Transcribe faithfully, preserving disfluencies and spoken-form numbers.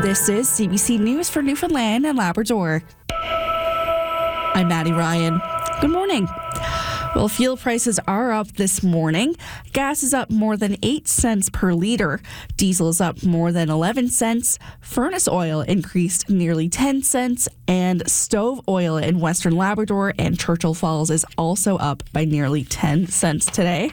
This is C B C News for Newfoundland and Labrador. I'm Maddie Ryan. Good morning. Well, fuel prices are up this morning. Gas is up more than eight cents per litre. Diesel is up more than eleven cents. Furnace oil increased nearly ten cents. And stove oil in Western Labrador and Churchill Falls is also up by nearly ten cents today.